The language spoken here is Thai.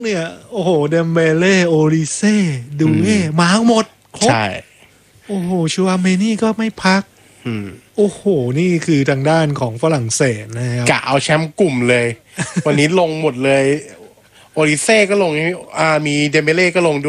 เนี่ยโอ้โหเดมเบเล่โอลิเซ่ดูเอ้มาหมดครบใช่โอ้โหชูอาเมนี่ก็ไม่พักโอ้โหนี่คือทางด้านของฝรั่งเศสนะครับกะเอาแชมป์กลุ่มเลย วันนี้ลงหมดเลยโอลิเซ่ก็ลงมีเดมเบเล่ก็ลงด้วย